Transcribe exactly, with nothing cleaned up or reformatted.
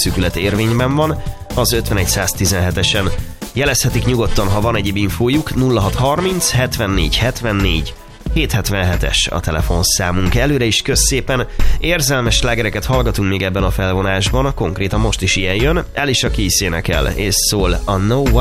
útszűkület érvényben van, az ötvenegy száztizenhetesen. Jelezhetik nyugodtan, ha van egyéb infójuk, nulla hat harminc hetvennégy hetvennégy hétszázhetvenhetes a telefonszámunk. Előre is kösz szépen, érzelmes slágereket hallgatunk még ebben a felvonásban, konkrétan most is ilyen jön. Alicia Keys énekel és szól a No One.